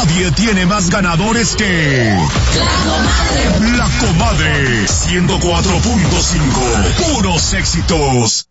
Nadie tiene más ganadores que La Comadre 104.5. Puros éxitos.